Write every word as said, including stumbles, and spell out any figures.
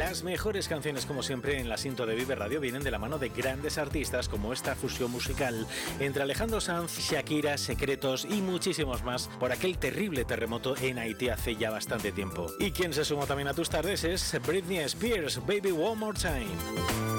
Las mejores canciones, como siempre, en la Sinto de Vive Radio vienen de la mano de grandes artistas como esta fusión musical entre Alejandro Sanz, Shakira, Secretos y muchísimos más por aquel terrible terremoto en Haití hace ya bastante tiempo. Y quien se sumó también a tus tardes es Britney Spears, Baby One More Time.